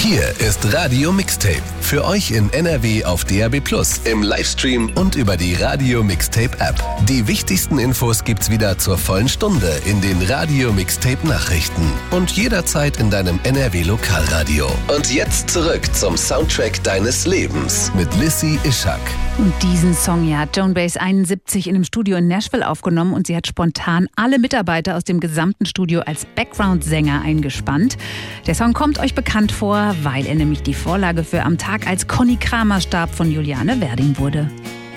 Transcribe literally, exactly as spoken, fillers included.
Hier ist Radio Mixtape. Für euch in N R W auf D A B plus, im Livestream und über die Radio Mixtape App. Die wichtigsten Infos gibt's wieder zur vollen Stunde in den Radio Mixtape Nachrichten und jederzeit in deinem N R W Lokalradio. Und jetzt zurück zum Soundtrack deines Lebens mit Lissy Ishak. Und diesen Song hier hat Joan Baez einundsiebzig in einem Studio in Nashville aufgenommen und sie hat spontan alle Mitarbeiter aus dem gesamten Studio als Background-Sänger eingespannt. Der Song kommt euch bekannt vor, weil er nämlich die Vorlage für Am Tag, als Conny Kramer starb, von Juliane Werding wurde.